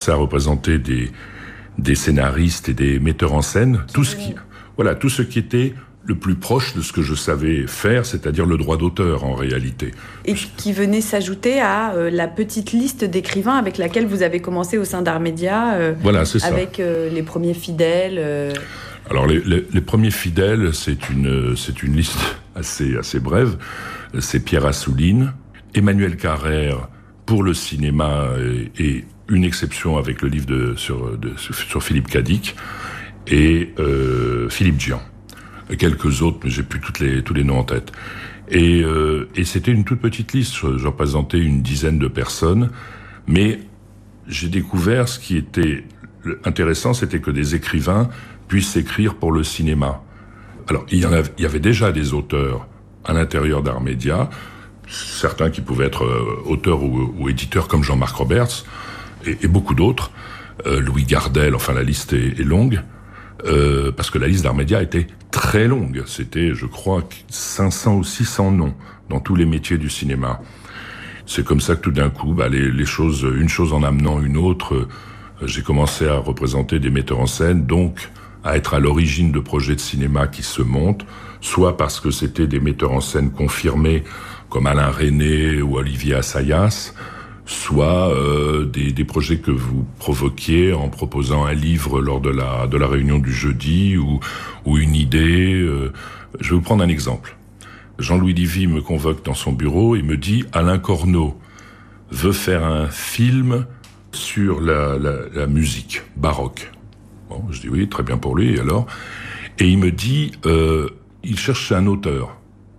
commencé à représenter des scénaristes et des metteurs en scène, tout ce qui était le plus proche de ce que je savais faire, c'est-à-dire le droit d'auteur en réalité. Et qui venait s'ajouter à la petite liste d'écrivains avec laquelle vous avez commencé au sein d'Art Média, voilà, c'est avec les premiers fidèles. Alors les premiers fidèles, c'est une liste assez brève. C'est Pierre Assouline, Emmanuel Carrère pour le cinéma et une exception avec le livre sur Philippe Cadic et Philippe Gian. Quelques autres, mais j'ai plus tous les noms en tête. Et c'était une toute petite liste. Je représentais une dizaine de personnes, mais j'ai découvert ce qui était intéressant, c'était que des écrivains puissent écrire pour le cinéma. Alors, il y avait déjà des auteurs à l'intérieur d'Art Média, certains qui pouvaient être auteurs ou éditeurs comme Jean-Marc Roberts, et beaucoup d'autres, Louis Gardel, enfin la liste est longue, parce que la liste d'Art Média était très longue. C'était, je crois, 500 ou 600 noms dans tous les métiers du cinéma. C'est comme ça que tout d'un coup, les choses, une chose en amenant une autre, j'ai commencé à représenter des metteurs en scène, donc à être à l'origine de projets de cinéma qui se montent, soit parce que c'était des metteurs en scène confirmés comme Alain Resnais ou Olivier Assayas, soit des projets que vous provoquiez en proposant un livre lors de la réunion du jeudi ou une idée. Je vais vous prendre un exemple. Jean-Louis Livy me convoque dans son bureau et me dit « Alain Corneau veut faire un film sur la musique baroque. » Bon, je dis oui, très bien pour lui, et alors ? Et il me dit il cherche un auteur.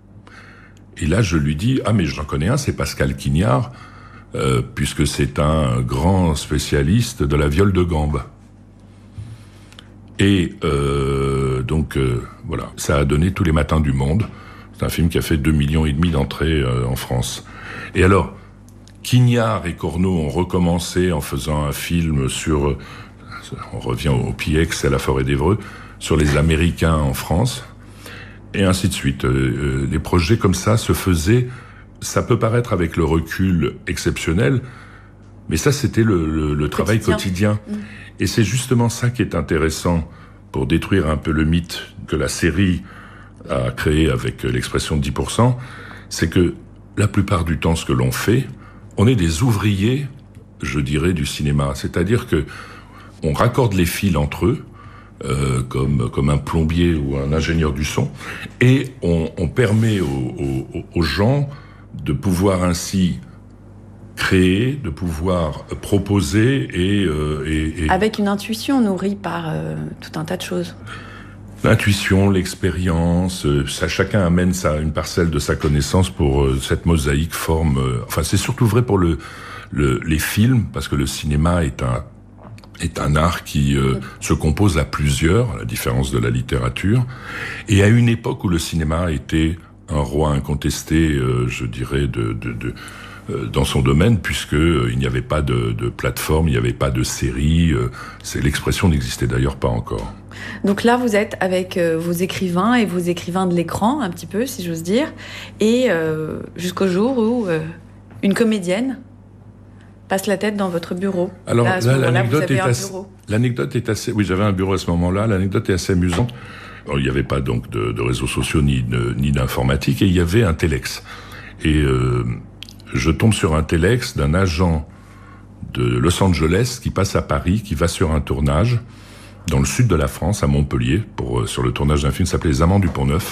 Et là, je lui dis « Ah, mais j'en connais un, c'est Pascal Quignard, puisque c'est un grand spécialiste de la viole de gambe. » Et donc, voilà, ça a donné Tous les matins du monde. C'est un film qui a fait 2,5 millions d'entrées en France. Et alors, Quignard et Corneau ont recommencé en faisant un film sur... On revient au PX, à la forêt d'Évreux, sur les Américains en France, et ainsi de suite. Les projets comme ça se faisaient, ça peut paraître avec le recul exceptionnel, mais ça c'était le travail quotidien. Et c'est justement ça qui est intéressant pour détruire un peu le mythe que la série a créé avec l'expression de 10%, c'est que la plupart du temps ce que l'on fait, on est des ouvriers, je dirais, du cinéma. C'est-à-dire que on raccorde les fils entre eux, comme un plombier ou un ingénieur du son, et on permet aux gens de pouvoir ainsi créer, de pouvoir proposer et... Avec une intuition nourrie par tout un tas de choses. L'intuition, l'expérience, chacun amène une parcelle de sa connaissance pour cette mosaïque forme... enfin, c'est surtout vrai pour les films, parce que le cinéma est un art qui se compose à plusieurs, à la différence de la littérature. Et à une époque où le cinéma était un roi incontesté, je dirais, dans son domaine, puisque il n'y avait pas de plateforme, il n'y avait pas de série. L'expression n'existait d'ailleurs pas encore. Donc là, vous êtes avec vos écrivains et vos écrivains de l'écran, un petit peu, si j'ose dire, et jusqu'au jour où une comédienne passe la tête dans votre bureau. Alors là, l'anecdote est assez... Oui, j'avais un bureau à ce moment-là. L'anecdote est assez amusante. Alors, il n'y avait pas donc de réseaux sociaux ni d'informatique, et il y avait un téléx. Et je tombe sur un téléx d'un agent de Los Angeles qui passe à Paris, qui va sur un tournage dans le sud de la France, à Montpellier, sur le tournage d'un film qui s'appelait Les Amants du Pont-Neuf,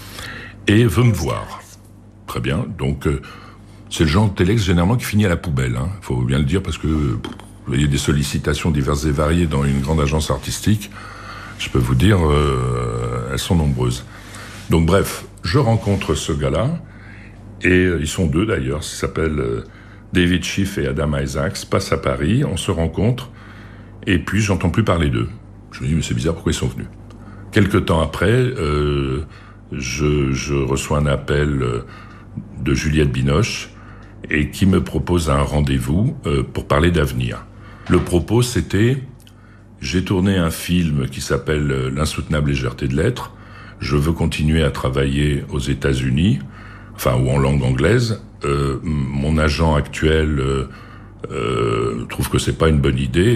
et veut me voir. Très bien, donc... c'est le genre de téléx généralement qui finit à la poubelle, hein. Faut bien le dire, parce que il y a des sollicitations diverses et variées dans une grande agence artistique. Je peux vous dire, elles sont nombreuses. Donc bref, je rencontre ce gars-là, et ils sont deux d'ailleurs, ils s'appellent David Schiff et Adam Isaacs, passent à Paris, on se rencontre, et puis j'entends plus parler d'eux. Je me dis, mais c'est bizarre, pourquoi ils sont venus ? Quelque temps après, je reçois un appel de Juliette Binoche, et qui me propose un rendez-vous pour parler d'avenir. Le propos, c'était, j'ai tourné un film qui s'appelle L'insoutenable légèreté de l'être, je veux continuer à travailler aux États-Unis, ou en langue anglaise, mon agent actuel trouve que c'est pas une bonne idée,